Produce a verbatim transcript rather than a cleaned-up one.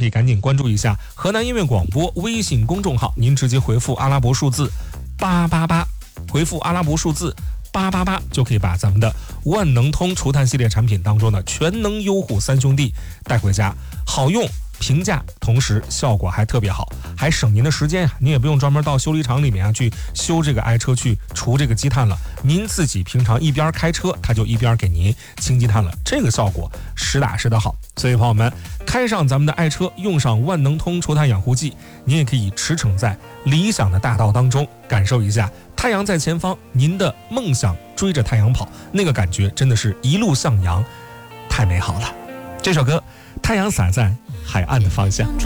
以赶紧关注一下河南音乐广播微信公众号，您直接回复阿拉伯数字八八八，回复阿拉伯数字八八八就可以把咱们的万能通除碳系列产品当中的全能优护三兄弟带回家，好用平价，同时效果还特别好，还省您的时间呀！您也不用专门到修理厂里面啊去修这个爱车去除这个积碳了，您自己平常一边开车，它就一边给您清积碳了，这个效果实打实的好。所以朋友们，开上咱们的爱车，用上万能通除碳养护剂，您也可以驰骋在理想的大道当中，感受一下太阳在前方，您的梦想追着太阳跑，那个感觉真的是一路向阳，太美好了。这首歌《太阳洒在海岸的方向》。